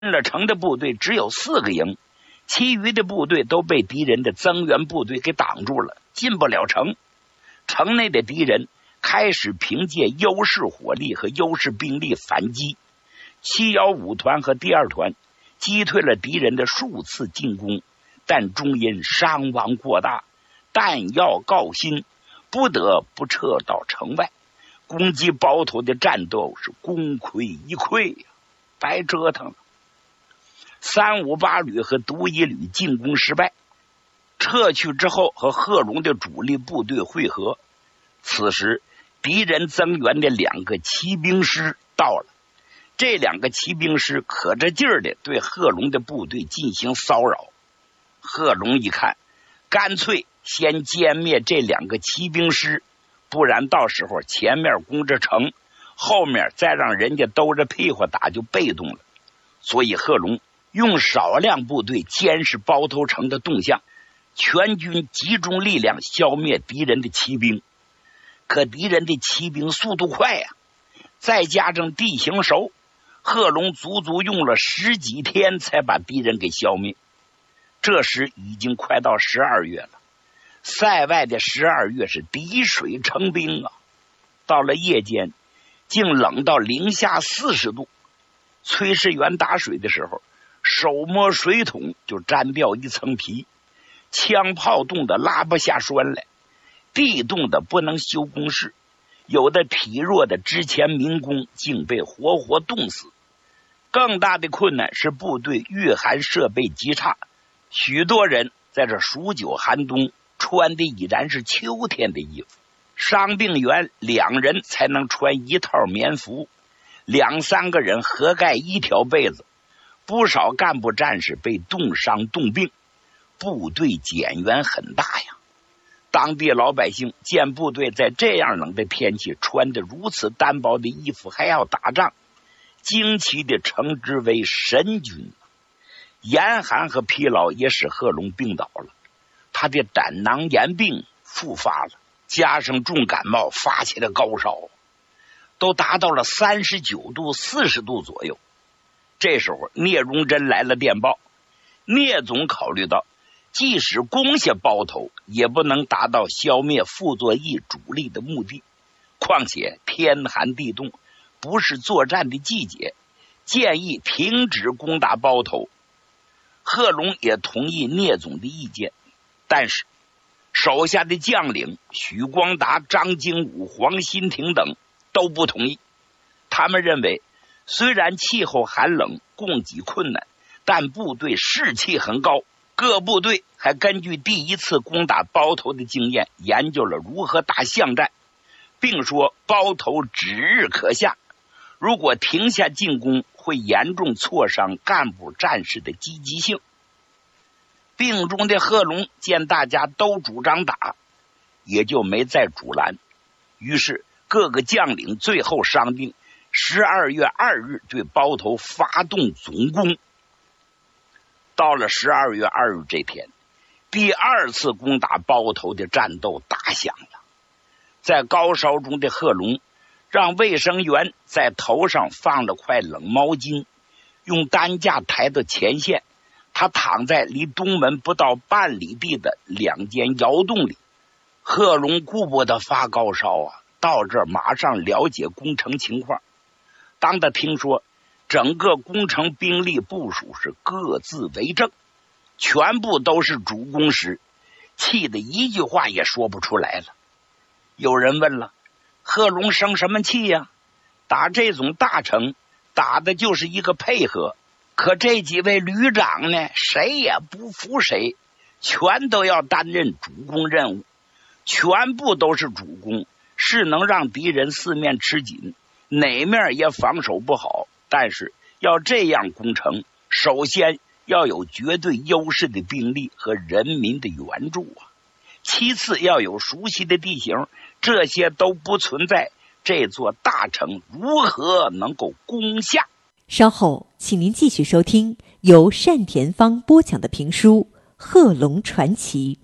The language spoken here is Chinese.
了城的部队只有4个营，其余的部队都被敌人的增援部队给挡住了，进不了城。城内的敌人开始凭借优势火力和优势兵力反击。715团和第2团击退了敌人的数次进攻，但终因伤亡过大，弹药告罄，不得不撤到城外。攻击包头的战斗是功亏一篑呀，白折腾了。358旅和独一旅进攻失败，撤去之后和贺龙的主力部队会合。此时敌人增援的2个骑兵师到了，这2个骑兵师可着劲儿的对贺龙的部队进行骚扰。贺龙一看，干脆先歼灭这2个骑兵师，不然到时候前面攻着城，后面再让人家兜着屁股打就被动了。所以贺龙用少量部队监视包头城的动向，全军集中力量消灭敌人的骑兵。可敌人的骑兵速度快呀，再加上地形熟，贺龙足足用了10几天才把敌人给消灭。这时已经快到12月了，塞外的12月是滴水成冰啊！到了夜间，竟冷到零下40度。崔世元打水的时候，手摸水桶就沾掉一层皮，枪炮冻得拉不下栓来，地冻得不能修工事，有的体弱的之前民工竟被活活冻死。更大的困难是部队御寒设备极差，许多人在这数9寒冬穿的已然是秋天的衣服，伤病员2人才能穿1套棉服，2、3个人合盖1条被子。不少干部战士被冻伤冻病，部队减员很大呀。当地老百姓见部队在这样冷的天气穿着如此单薄的衣服还要打仗，惊奇地称之为神军。严寒和疲劳也使贺龙病倒了，他的胆囊炎病复发了，加上重感冒发起了高烧，都达到了39度、40度左右。这时候聂荣臻来了电报，聂总考虑到即使攻下包头也不能达到消灭傅作义主力的目的，况且天寒地冻，不是作战的季节，建议停止攻打包头。贺龙也同意聂总的意见，但是手下的将领许光达、张经武、黄新亭等都不同意。他们认为虽然气候寒冷，供给困难，但部队士气很高。各部队还根据第1次攻打包头的经验，研究了如何打巷战，并说包头指日可下，如果停下进攻，会严重挫伤干部战士的积极性。病中的贺龙见大家都主张打，也就没再阻拦。于是各个将领最后商定12月2日对包头发动总攻。到了12月2日这天，第2次攻打包头的战斗打响了。在高烧中的贺龙让卫生员在头上放了块冷毛巾，用担架抬到前线。他躺在离东门不到半里地的2间窑洞里。贺龙顾不得发高烧啊，到这儿马上了解攻城情况。当他听说整个攻城兵力部署是各自为政，全部都是主攻时，气得一句话也说不出来了。有人问了，贺龙生什么气呀？打这种大城打的就是一个配合，可这几位旅长呢，谁也不服谁，全都要担任主攻任务，全部都是主攻，是能让敌人四面吃紧，哪面也防守不好。但是要这样攻城，首先要有绝对优势的兵力和人民的援助啊，其次要有熟悉的地形，这些都不存在，这座大城如何能够攻下？ 稍后请您继续收听由单田芳播讲的评书《贺龙传奇》。